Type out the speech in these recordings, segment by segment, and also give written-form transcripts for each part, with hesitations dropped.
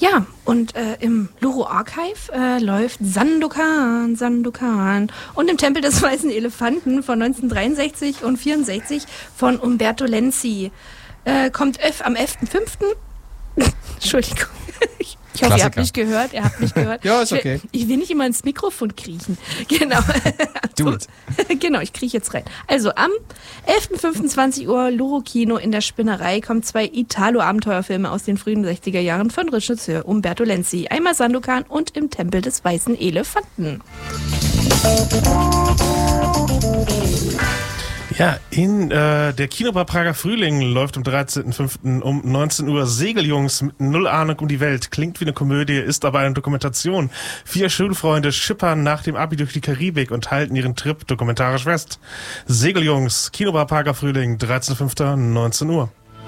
Ja, und im Loro Archive läuft Sandokan. Und im Tempel des Weißen Elefanten von 1963 und 64 von Umberto Lenzi. Kommt am 11.05. Entschuldigung. Ich hoffe, ihr habt mich gehört. Ja, ist okay. Ich will nicht immer ins Mikrofon kriechen. Genau. Do it. Genau, ich krieche jetzt rein. Also am 11.05.20 Uhr Loro Kino in der Spinnerei kommen 2 Italo-Abenteuerfilme aus den frühen 60er Jahren von Regisseur Umberto Lenzi. Einmal Sandokan und Im Tempel des Weißen Elefanten. Ja, in der Kinobar Prager Frühling läuft am 13.05. um 19 Uhr Segeljungs mit null Ahnung um die Welt. Klingt wie eine Komödie, ist aber eine Dokumentation. 4 Schulfreunde schippern nach dem Abi durch die Karibik und halten ihren Trip dokumentarisch fest. Segeljungs, Kinobar Prager Frühling, 13.05. 19 Uhr.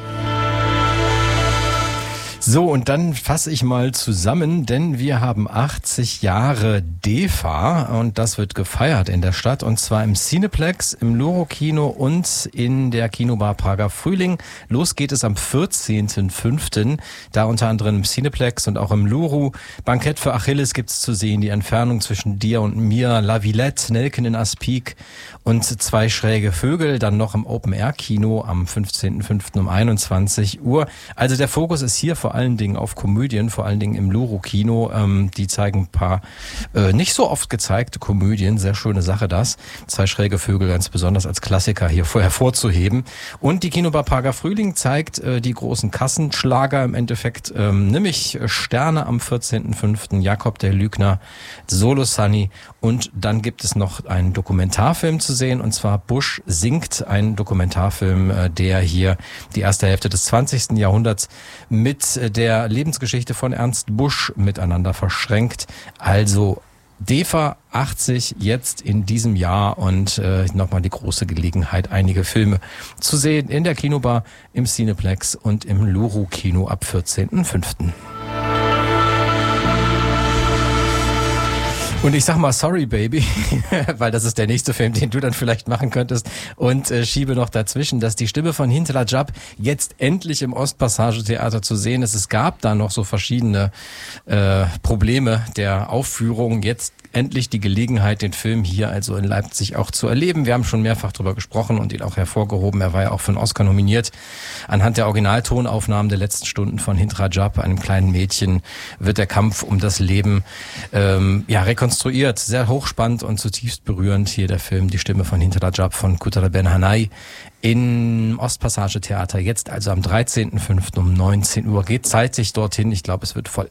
So, und dann fasse ich mal zusammen, denn wir haben 80 Jahre DEFA und das wird gefeiert in der Stadt und zwar im Cineplex, im Loro Kino und in der Kinobar Prager Frühling. Los geht es am 14.05., da unter anderem im Cineplex und auch im Loro. Bankett für Achilles gibt's zu sehen, die Entfernung zwischen dir und mir, La Villette, Nelken in Aspik und 2 schräge Vögel, dann noch im Open-Air-Kino am 15.05. um 21 Uhr. Also der Fokus ist hier vor allen Dingen auf Komödien, vor allen Dingen im Loro Kino. Die zeigen ein paar nicht so oft gezeigte Komödien. Sehr schöne Sache das. 2 schräge Vögel ganz besonders als Klassiker hier hervorzuheben. Und die Kinobar Prager Frühling zeigt die großen Kassenschlager im Endeffekt, nämlich Sterne am 14.05., Jakob der Lügner, Solo Sunny und dann gibt es noch einen Dokumentarfilm zu sehen und zwar Bush singt, ein Dokumentarfilm, der hier die erste Hälfte des 20. Jahrhunderts mit der Lebensgeschichte von Ernst Busch miteinander verschränkt. Also DEFA 80 jetzt in diesem Jahr und nochmal die große Gelegenheit, einige Filme zu sehen in der Kinobar, im Cineplex und im Loro Kino ab 14.05. Und ich sag mal sorry, Baby, weil das ist der nächste Film, den du dann vielleicht machen könntest und schiebe noch dazwischen, dass die Stimme von Hint Rajab jetzt endlich im Ostpassage-Theater zu sehen ist. Es gab da noch so verschiedene Probleme der Aufführung. Jetzt endlich die Gelegenheit, den Film hier also in Leipzig auch zu erleben. Wir haben schon mehrfach drüber gesprochen und ihn auch hervorgehoben. Er war ja auch für einen Oscar nominiert. Anhand der Originaltonaufnahmen der letzten Stunden von Hint Rajab, einem kleinen Mädchen, wird der Kampf um das Leben rekonstruiert. Sehr hochspannend und zutiefst berührend. Hier der Film Die Stimme von Hint Rajab von Kutalay Ben Hanay im Ostpassage-Theater. Jetzt also am 13.05. um 19 Uhr. Geht zeitig dorthin. Ich glaube, es wird voll.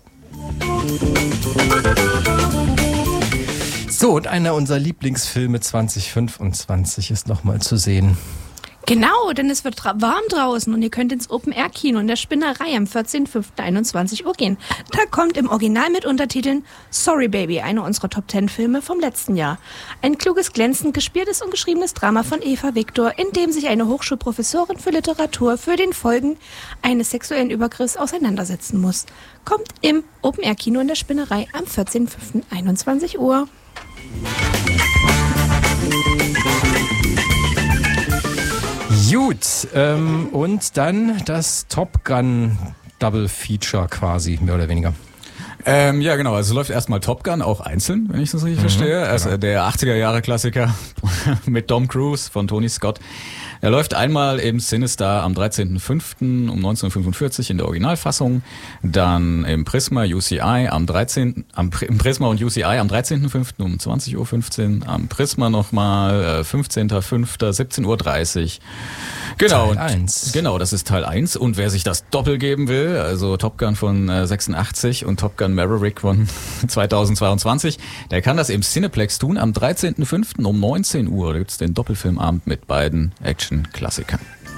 So, und einer unserer Lieblingsfilme 2025 ist nochmal zu sehen. Genau, denn es wird warm draußen und ihr könnt ins Open-Air-Kino in der Spinnerei am 14.05.21 Uhr gehen. Da kommt im Original mit Untertiteln Sorry Baby, einer unserer Top-10-Filme vom letzten Jahr. Ein kluges, glänzend gespieltes und geschriebenes Drama von Eva Victor, in dem sich eine Hochschulprofessorin für Literatur für den Folgen eines sexuellen Übergriffs auseinandersetzen muss. Kommt im Open-Air-Kino in der Spinnerei am 14.05.21 Uhr. Gut, und dann das Top Gun Double Feature quasi, mehr oder weniger. Ja, genau. Also läuft erstmal Top Gun, auch einzeln, wenn ich das richtig verstehe. Also der 80er-Jahre-Klassiker mit Tom Cruise von Tony Scott. Er läuft einmal im Cinestar am 13.05. um 19:45 in der Originalfassung, dann im Prisma UCI im Prisma und UCI am 13.05. um 20:15 Uhr, am Prisma nochmal 15.05. 17:30 Uhr. Genau, Teil 1. Genau, das ist Teil 1. Und wer sich das Doppel geben will, also Top Gun von 86 und Top Gun Maverick von 2022, der kann das im Cineplex tun am 13.05. um 19 Uhr. Da gibt's den Doppelfilmabend mit beiden Action-Klassikern.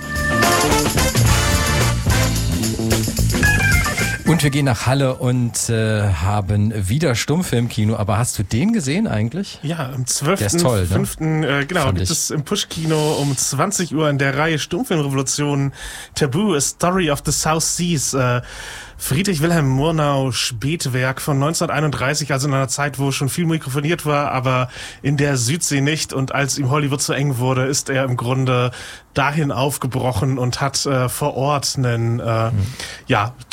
Und wir gehen nach Halle und haben wieder Stummfilmkino. Aber hast du den gesehen eigentlich? Ja, am 12.05. Der ist toll, ne? Genau, gibt es im Push-Kino um 20 Uhr in der Reihe Stummfilmrevolution Taboo, A Story of the South Seas. Friedrich Wilhelm Murnau Spätwerk von 1931, also in einer Zeit, wo schon viel mikrofoniert war, aber in der Südsee nicht. Und als ihm Hollywood zu eng wurde, ist er im Grunde dahin aufgebrochen und hat vor Ort einen